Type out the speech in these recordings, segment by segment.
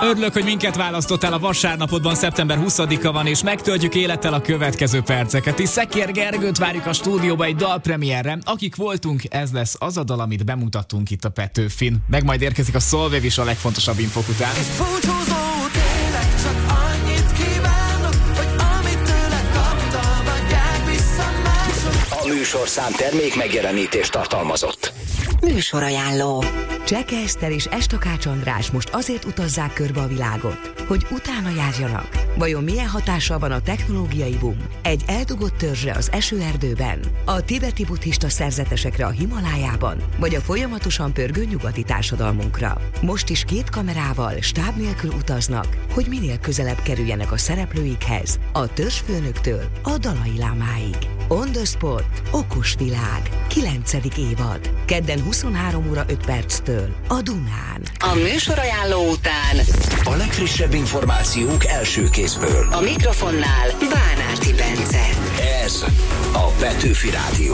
Örülök, hogy minket választottál a vasárnapodban, szeptember 20-a van, és megtöltjük élettel a következő perceket. És Szekér Gergőt várjuk a stúdióba egy dalpremierre. Akik voltunk, ez lesz az a dal, amit bemutattunk itt a Petőfin. Meg majd érkezik a Solveig is a legfontosabb infok után. A műsorszám termék megjelenítést tartalmazott. Műsorajánló. Cseke Eszter és Estakács András most azért utazzák körbe a világot, hogy utána járjanak. Vajon milyen hatással van a technológiai boom egy eldugott törzsre az esőerdőben, a tibeti buddhista szerzetesekre a Himalájában, vagy a folyamatosan pörgő nyugati társadalmunkra? Most is 2 kamerával stáb nélkül utaznak, hogy minél közelebb kerüljenek a szereplőikhez, a törzsfőnöktől a Dalai Lámáig. On the Spot. Okos világ. 9. évad. Kedden 23 óra 5 perctől a Dunán. A műsorajánló után A legfrissebb információk első kézből. a mikrofonnál Bánárti Bence. Ez a Petőfi Rádió.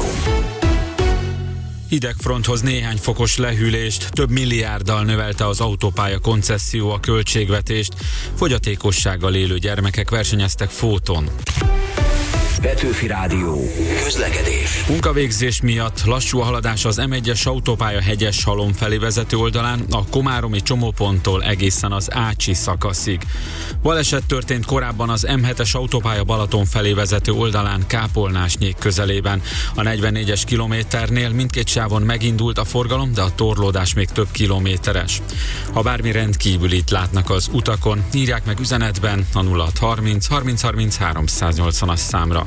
Hidegfronthoz néhány fokos lehűlést, több milliárddal növelte az autópálya koncesszió a költségvetést, fogyatékossággal élő gyermekek versenyeztek fóton. Petőfi Rádió. Közlekedés. Munkavégzés miatt lassú a haladás az M1-es autópálya Hegyeshalom felé vezető oldalán, a komáromi csomóponttól egészen az Ácsi szakaszig. Baleset történt korábban az M7-es autópálya Balaton felé vezető oldalán Kápolnásnyék közelében. A 44-es kilométernél mindkét sávon megindult a forgalom, de a torlódás még több kilométeres. Ha bármi rendkívülit látnak az utakon, írják meg üzenetben a 0630 30 30 380-as számra.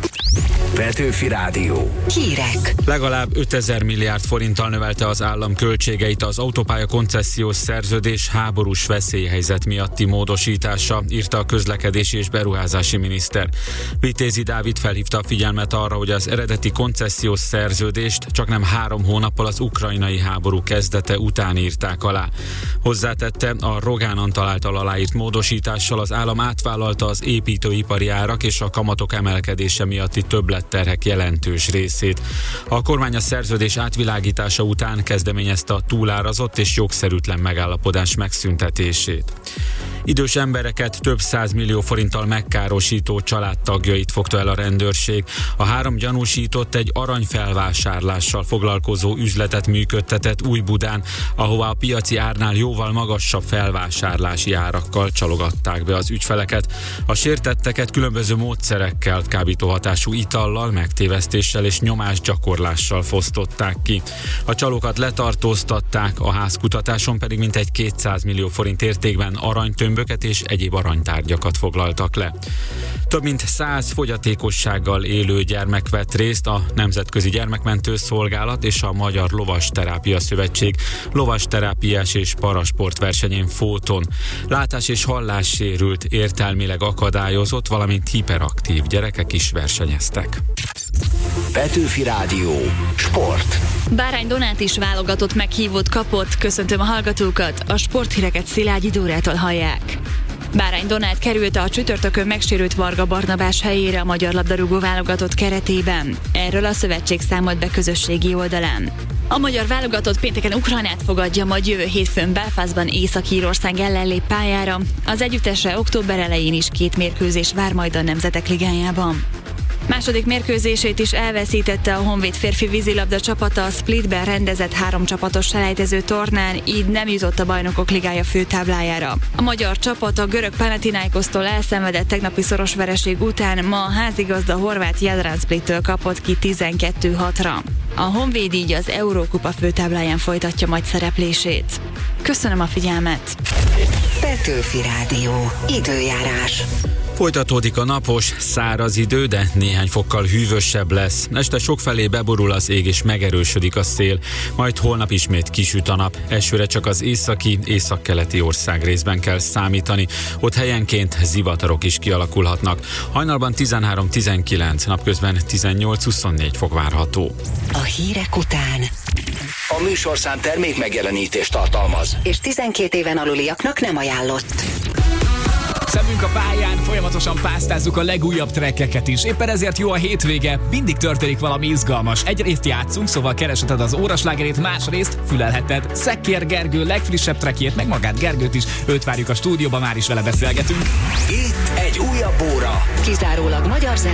Petőfi Rádió. Hírek. Legalább 5000 milliárd forinttal növelte az állam költségeit az autópálya koncesziós szerződés háborús veszélyhelyzet miatti módosítása, írta a közlekedési és beruházási miniszter. Vitézi Dávid felhívta a figyelmet arra, hogy az eredeti koncesziós szerződést csaknem 3 hónappal az ukrajnai háború kezdete után írták alá. Hozzátette, a Rogán Antal által aláírt módosítással az állam átvállalta az építőipari árak és a kamatok emelkedése miatti többletterhek jelentős részét. A kormány a szerződés átvilágítása után kezdeményezte a túlárazott és jogszerűtlen megállapodás megszüntetését. Idős embereket több 100 millió forinttal megkárosító családtagjait fogta el a rendőrség. A 3 gyanúsított egy aranyfelvásárlással foglalkozó üzletet működtetett Újbudán, ahová a piaci árnál jóval magasabb felvásárlási árakkal csalogatták be az ügyfeleket. A sértetteket különböző módszerekkel, kábítóhatású itallal, megtévesztéssel és nyomásgyakorlással fosztották ki. A csalókat letartóztatták, a házkutatáson pedig mintegy 200 millió forint értékben aranytömböket és egyéb aranytárgyakat foglaltak le. Több mint 100 fogyatékossággal élő gyermek vett részt a Nemzetközi Gyermekmentő Szolgálat és a Magyar Lovasterápia Szövetség lovasterápiás és parasportversenyén Fóton. Látás- és hallássérült, értelmileg akadályozott, valamint hiperaktív gyerekek is versenyeztek. Petőfi Rádió. Sport. Bárány Donát is válogatott meghívót kapott. Köszöntöm a hallgatókat, a sporthíreket Szilágyi Dórától hallják. Bárány Donát került a csütörtökön megsérült Varga Barnabás helyére a magyar labdarúgó válogatott keretében. Erről a szövetség számolt be közösségi oldalán. A magyar válogatott pénteken Ukrajnát fogadja, majd jövő hétfőn Belfastban Észak-Írország ellen lép pályára. Az együttesre október elején is 2 mérkőzés vár majd a Nemzetek Ligájában. Második mérkőzését is elveszítette a Honvéd férfi vízilabda csapata a Splitben rendezett 3 csapatos selejtező tornán, így nem jutott a Bajnokok Ligája főtáblájára. A magyar csapat a görög Panathinaikosztól elszenvedett tegnapi szoros vereség után ma a házigazda horvát Jadran Splittől kapott ki 12-6-ra. A Honvéd így az Eurókupa főtábláján folytatja majd szereplését. Köszönöm a figyelmet! Petőfi Rádió. Időjárás. Folytatódik a napos, száraz idő, de néhány fokkal hűvösebb lesz. Este sokfelé beborul az ég és megerősödik a szél, majd holnap ismét kisüt a nap. Esőre csak az északi, északkeleti országrészben kell számítani. Ott helyenként zivatarok is kialakulhatnak. Hajnalban 13-19, napközben 18-24 fok várható. A hírek után A műsorszám termék megjelenítést tartalmaz. és 12 éven aluliaknak nem ajánlott. Szemünk a pályán, folyamatosan pásztázzuk a legújabb trekkeket is. Éppen ezért jó a hétvége, mindig történik valami izgalmas. Egyrészt játszunk, szóval keresheted az óraslágerét, másrészt fülelheted Szekér Gergő legfrissebb trekkjét, meg magát Gergőt is. Őt várjuk a stúdióba, már is vele beszélgetünk. Itt egy újabb óra. Kizárólag magyar